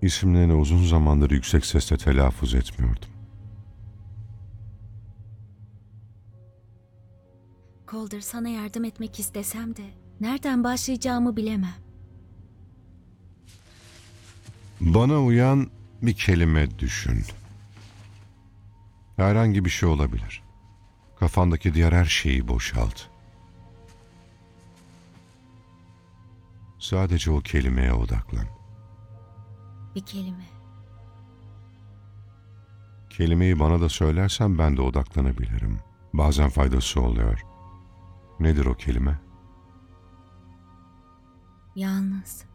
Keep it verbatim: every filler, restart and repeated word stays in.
İsimlerini uzun zamandır yüksek sesle telaffuz etmiyordum. Calder, sana yardım etmek istesem de nereden başlayacağımı bilemem. Bana uyan bir kelime düşün. Herhangi bir şey olabilir. Kafandaki diğer her şeyi boşalt. Sadece o kelimeye odaklan. Bir kelime. Kelimeyi bana da söylersen ben de odaklanabilirim. Bazen faydası oluyor. Nedir o kelime? Yalnız.